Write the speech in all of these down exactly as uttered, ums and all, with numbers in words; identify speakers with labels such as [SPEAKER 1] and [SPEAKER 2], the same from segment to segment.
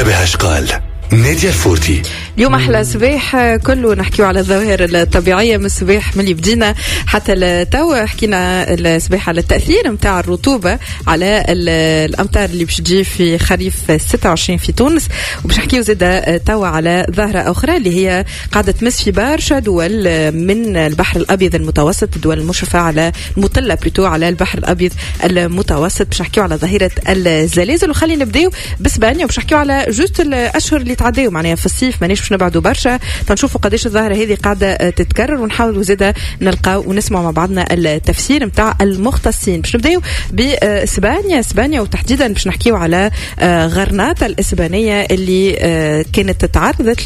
[SPEAKER 1] انتبه اش قال نادية الفورتي.
[SPEAKER 2] اليوم أحلى صباح كله نحكيو على الظواهر الطبيعية من الصباح من اللي بدينا حتى التو. حكينا الصباح على التأثير متاع الرطوبة على الأمطار اللي باش تجي في خريف ستة وعشرين في تونس، وباش نحكيو زادة تو على ظاهرة أخرى اللي هي قاعدة تمس في برشا دول من البحر الأبيض المتوسط، الدول المشرفة على المطلة بلوتو على البحر الأبيض المتوسط. باش نحكيو على ظاهرة الزلازل، وخلينا نبداو بإسبانيا وباش نحكيو على جوست الأشهر اللي تعديو معناها في الصيف، مانيش باش نبعدوا برشا تنشوفوا قديش الظاهره هذه قاعده تتكرر، ونحاولوا زاده نلقاو ونسمعوا مع بعضنا التفسير نتاع المختصين. باش نبداو باسبانيا اسبانيا وتحديدا باش نحكيو على غرناطه الاسبانيه اللي كانت تعرضت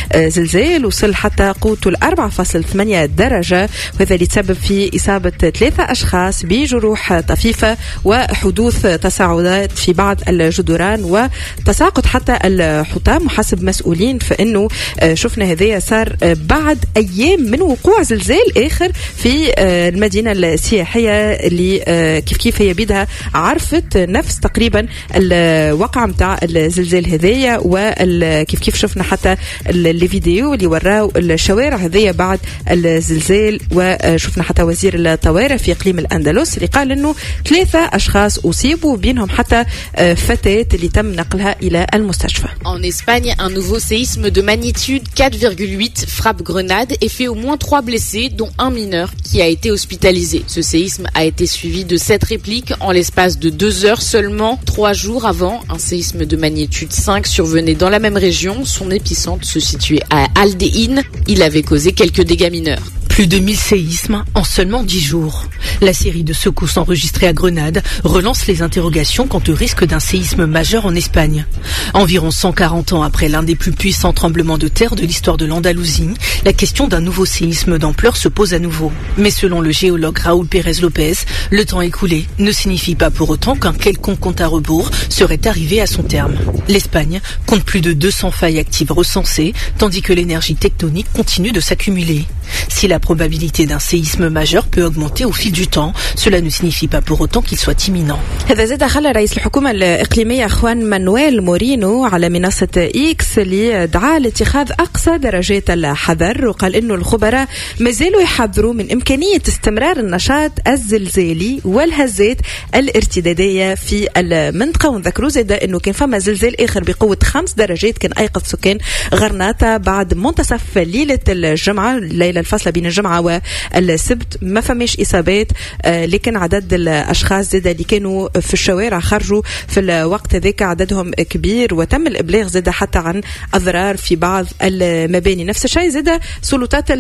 [SPEAKER 2] لزلزال وصل حتى قوته الأربعة فاصل ثمانية درجه، وهذا اللي تسبب في اصابه ثلاثه اشخاص بجروح طفيفه وحدوث تصاعدات في بعض الجدران وتساقط حتى الحطام. وحسب مسؤولين فإنه شفنا هذا صار بعد أيام من وقوع زلزال آخر في المدينة السياحية اللي كيف كيف هي بيدها عرفت نفس تقريبا الوقع متاع الزلزال هذايا، وكيف كيف شفنا حتى الفيديو اللي وراو الشوارع هذايا بعد الزلزال. وشفنا حتى وزير الطوارئ في إقليم الأندلس اللي قال إنه ثلاثة أشخاص أصيبوا بينهم حتى فتاة اللي تم نقلها إلى المستشفى.
[SPEAKER 3] En Espagne, un nouveau séisme de magnitude quatre virgule huit frappe Grenade et fait au moins trois blessés, dont un mineur qui a été hospitalisé. Ce séisme a été suivi de sept répliques en l'espace de deux heures seulement. Trois jours avant, un séisme de magnitude cinq survenait dans la même région. Son épicentre se situait à Aldeín. Il avait causé quelques dégâts mineurs.
[SPEAKER 4] Plus de mille séismes en seulement dix jours. La série de secousses enregistrées à Grenade relance les interrogations quant au risque d'un séisme majeur en Espagne. Environ cent quarante ans après l'un des plus puissants tremblements de terre de l'histoire de l'Andalousie, la question d'un nouveau séisme d'ampleur se pose à nouveau. Mais selon le géologue Raúl Pérez López, le temps écoulé ne signifie pas pour autant qu'un quelconque compte à rebours serait arrivé à son terme. L'Espagne compte plus de deux cents failles actives recensées, tandis que l'énergie tectonique continue de s'accumuler. Si la probabilité d'un séisme majeur peut augmenter au fil du temps, cela ne signifie pas pour autant qu'il soit imminent.
[SPEAKER 2] هذا زاد خلى رئيس الحكومة الإقليمية خوان مانويل مورينو على منصة إكس اللي دعا لاتخاذ أقصى درجات الحذر، وقال إنه الخبراء ما زالوا يحذروا من إمكانية استمرار النشاط الزلزالي والهزات الارتدادية في المنطقة. ونذكروا زاد إنه كان فما زلزال آخر بقوة خمس درجات كان أيقظ سكان غرناطة بعد منتصف ليلة الجمعة، الليلة الفاصلة بين الجمعة والسبت. ما فماش إصابات، لكن عدد الأشخاص زاد اللي كانوا في الشوارع خرجوا في الوقت ذاك عددهم كبير، وتم الإبلاغ زاد حتى عن أضرار في بعض المباني. نفس الشيء زاد سلطات